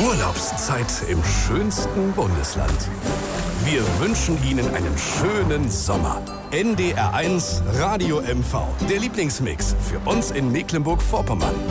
Urlaubszeit im schönsten Bundesland. Wir wünschen Ihnen einen schönen Sommer. NDR1 Radio MV. Der Lieblingsmix für uns in Mecklenburg-Vorpommern.